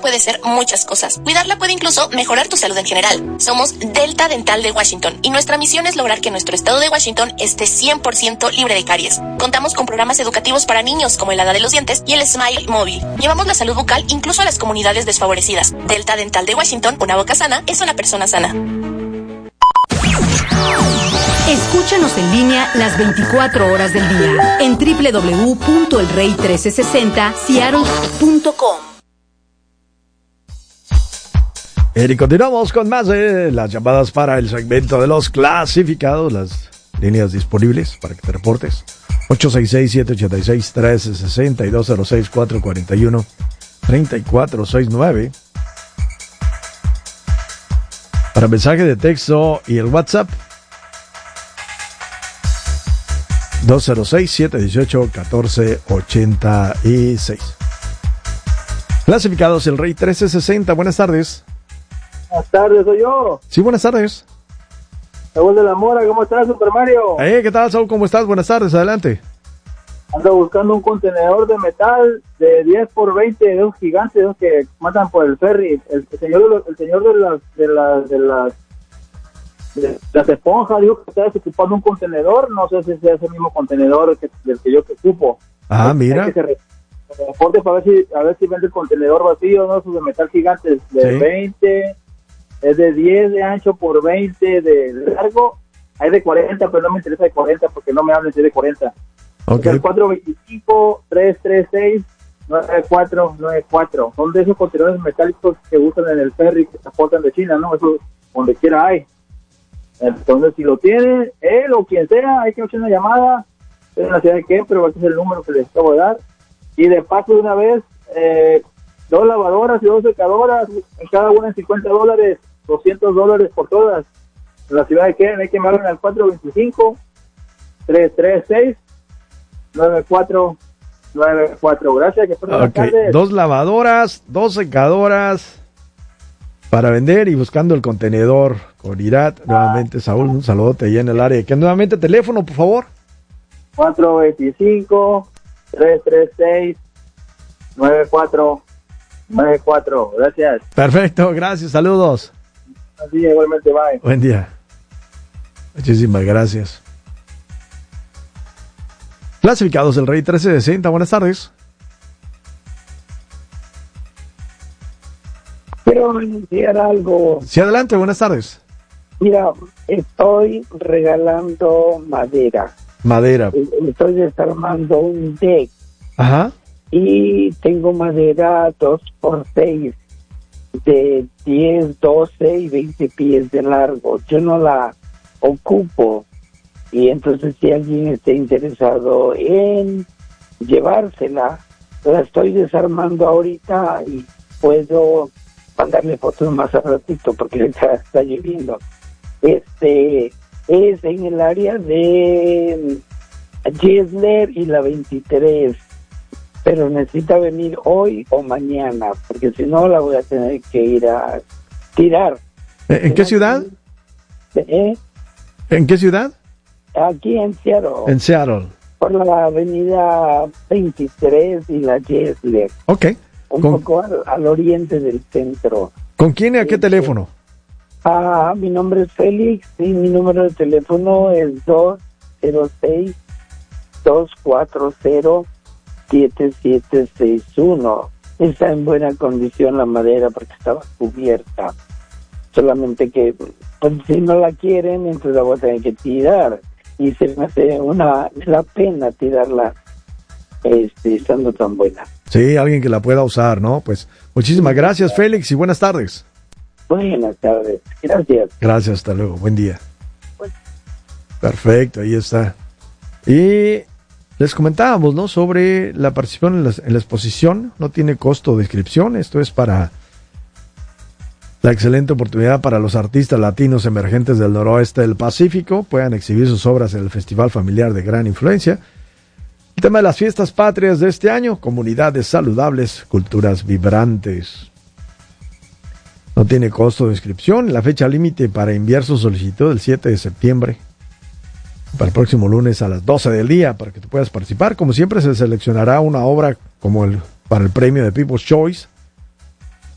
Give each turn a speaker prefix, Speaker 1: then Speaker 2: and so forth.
Speaker 1: puede ser muchas cosas. Cuidarla puede incluso mejorar tu salud en general. Somos Delta Dental de Washington y nuestra misión es lograr que nuestro estado de Washington esté 100% libre de caries. Contamos con programas educativos para niños como el Hada de los Dientes y el Smile Móvil. Llevamos la salud bucal incluso a las comunidades desfavorecidas. Delta Dental de Washington, una boca sana es una persona sana.
Speaker 2: Escúchanos en línea las 24 horas del día en www.elrey1360seattle.com.
Speaker 3: Y continuamos con más de las llamadas para el segmento de los clasificados, las líneas disponibles para que te reportes. 866-786-1360 y 206-441-3469. Para mensaje de texto y el WhatsApp 206-718-1486. Clasificados el Rey 1360, buenas tardes.
Speaker 4: Buenas tardes, soy yo.
Speaker 3: Sí, buenas tardes.
Speaker 4: Saúl de la Mora, ¿cómo estás, Super Mario?
Speaker 3: ¿Qué tal, Saúl? ¿Cómo estás? Buenas tardes, adelante.
Speaker 4: Ando buscando un contenedor de metal de 10 por 20 de esos gigantes, de esos que matan por el ferry. El señor de las esponjas dijo que estaba ocupando un contenedor. No sé si sea ese mismo contenedor del que yo ocupo.
Speaker 3: Mira.
Speaker 4: Hay que se reporte para ver si vende el contenedor vacío, ¿no? Esos de metal gigantes de 20, es de 10 de ancho por 20 de largo. Hay de 40, pero no me interesa de 40 porque no me hablen si es de 40.
Speaker 3: Okay.
Speaker 4: El 425-336-9494. Son de esos contenedores metálicos que usan en el ferry que transportan de China, ¿no? Eso donde quiera hay. Entonces, si lo tiene, él o quien sea, hay que hacer una llamada. En la ciudad de Kent, pero este es el número que les acabo de dar. Y de paso, de una vez, 2 lavadoras y 2 secadoras, en cada una en $50, $200 por todas. En la ciudad de Kent, hay que llamarlo al 425-336-9494. Gracias, que buenas tardes.
Speaker 3: 2 lavadoras, 2 secadoras para vender y buscando el contenedor con Irat. Nuevamente, Saúl, un saludote allá en el área. Que nuevamente, teléfono, por favor.
Speaker 4: 425-336-9494. Gracias.
Speaker 3: Perfecto, gracias, saludos.
Speaker 4: Así, igualmente, bye.
Speaker 3: Buen día. Muchísimas gracias. Clasificados el Rey 1360, buenas tardes.
Speaker 5: Quiero anunciar algo.
Speaker 3: Sí, adelante, buenas tardes.
Speaker 5: Mira, estoy regalando madera.
Speaker 3: Madera.
Speaker 5: Estoy desarmando un deck.
Speaker 3: Ajá.
Speaker 5: Y tengo madera 2x6 de 10, 12 y 20 pies de largo. Yo no la ocupo. Y entonces si alguien está interesado en llevársela, la estoy desarmando ahorita y puedo mandarle fotos más a ratito porque está lloviendo. Es en el área de Gisler y la 23, pero necesita venir hoy o mañana porque si no la voy a tener que ir a tirar.
Speaker 3: ¿En qué ciudad? ¿En qué ciudad?
Speaker 5: Aquí en Seattle.
Speaker 3: En Seattle.
Speaker 5: Por la avenida 23 y la Gisler.
Speaker 3: Ok.
Speaker 5: Un poco al oriente del centro.
Speaker 3: ¿Con quién y a qué teléfono?
Speaker 5: Mi nombre es Félix y mi número de teléfono es 206-240-7761. Está en buena condición la madera porque estaba cubierta. Solamente que pues, si no la quieren, entonces la voy a tener que tirar. Y se me hace la pena tirarla estando tan buena.
Speaker 3: Sí, alguien que la pueda usar, ¿no? Pues muchísimas gracias, Félix, y buenas tardes.
Speaker 5: Buenas tardes, gracias.
Speaker 3: Gracias, hasta luego, buen día. Perfecto, ahí está. Y les comentábamos, ¿no? Sobre la participación en la exposición, no tiene costo de inscripción, esto es para la excelente oportunidad para los artistas latinos emergentes del noroeste del Pacífico, puedan exhibir sus obras en el Festival Familiar de Gran Influencia. El tema de las fiestas patrias de este año, comunidades saludables, culturas vibrantes. No tiene costo de inscripción. La fecha límite para enviar su solicitud el 7 de septiembre. Para el próximo lunes a las 12 del día, para que tú puedas participar. Como siempre, se seleccionará una obra para el premio de People's Choice.